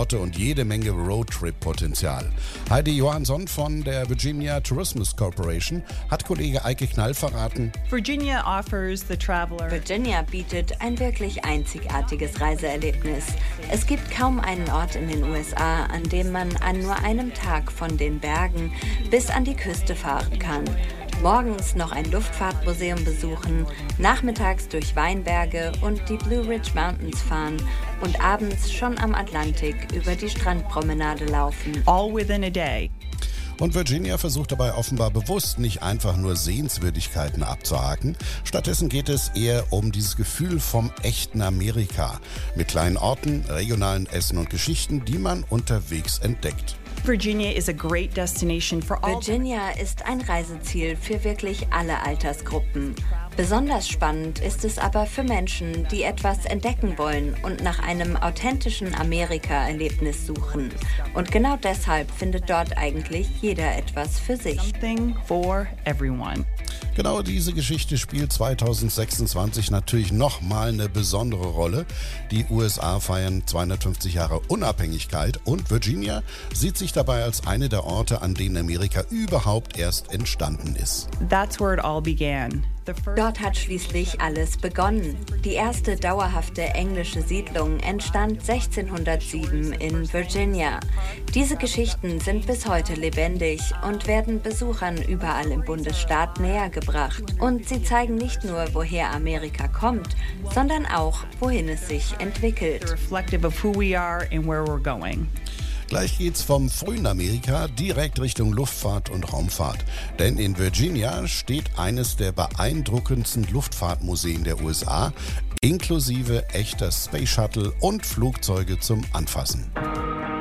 Orte und jede Menge Roadtrip-Potenzial. Heidi Johansson von der Virginia Tourism Corporation hat Kollege Eike Knall verraten. Virginia offers the traveler. Virginia bietet ein wirklich einzigartiges Reiseerlebnis. Es gibt kaum einen Ort in den USA, an dem man an nur einem Tag von den Bergen bis an die Küste fahren kann. Morgens noch ein Luftfahrtmuseum besuchen, nachmittags durch Weinberge und die Blue Ridge Mountains fahren und abends schon am Atlantik über die Strandpromenade laufen. All within a day. Und Virginia versucht dabei offenbar bewusst nicht einfach nur Sehenswürdigkeiten abzuhaken. Stattdessen geht es eher um dieses Gefühl vom echten Amerika. Mit kleinen Orten, regionalen Essen und Geschichten, die man unterwegs entdeckt. Virginia is a great destination for all. Virginia ist ein Reiseziel für wirklich alle Altersgruppen. Besonders spannend ist es aber für Menschen, die etwas entdecken wollen und nach einem authentischen Amerika-Erlebnis suchen. Und genau deshalb findet dort eigentlich jeder etwas für sich. Something for everyone. Genau diese Geschichte spielt 2026 natürlich nochmal eine besondere Rolle. Die USA feiern 250 Jahre Unabhängigkeit und Virginia sieht sich dabei als eine der Orte, an denen Amerika überhaupt erst entstanden ist. That's where it all began. Dort hat schließlich alles begonnen. Die erste dauerhafte englische Siedlung entstand 1607 in Virginia. Diese Geschichten sind bis heute lebendig und werden Besuchern überall im Bundesstaat näher gebracht. Und sie zeigen nicht nur, woher Amerika kommt, sondern auch, wohin es sich entwickelt. Reflective of who we are and where we're going. Gleich geht's vom frühen Amerika direkt Richtung Luftfahrt und Raumfahrt. Denn in Virginia steht eines der beeindruckendsten Luftfahrtmuseen der USA, inklusive echter Space Shuttle und Flugzeuge zum Anfassen.